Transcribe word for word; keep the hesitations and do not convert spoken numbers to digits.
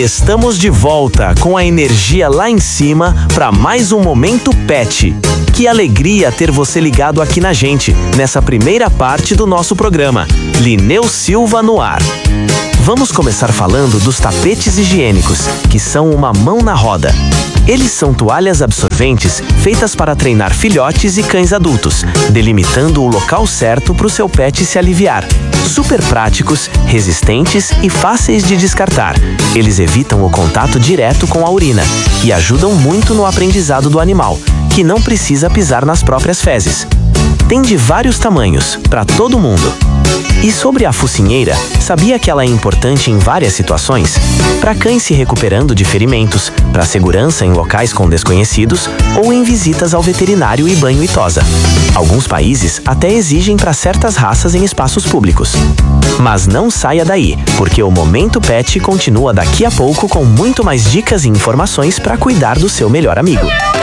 estamos de volta com a energia lá em cima para mais um Momento Pet. Que alegria ter você ligado aqui na gente, nessa primeira parte do nosso programa, Lineu Silva no ar. Vamos começar falando dos tapetes higiênicos, que são uma mão na roda. Eles são toalhas absorventes feitas para treinar filhotes e cães adultos, delimitando o local certo para o seu pet se aliviar. Super práticos, resistentes e fáceis de descartar. Eles evitam o contato direto com a urina e ajudam muito no aprendizado do animal, que não precisa pisar nas próprias fezes. Tem de vários tamanhos, para todo mundo. E sobre a focinheira, sabia que ela é importante em várias situações? Para cães se recuperando de ferimentos, para segurança em locais com desconhecidos ou em visitas ao veterinário e banho e tosa. Alguns países até exigem para certas raças em espaços públicos. Mas não saia daí, porque o Momento Pet continua daqui a pouco com muito mais dicas e informações para cuidar do seu melhor amigo.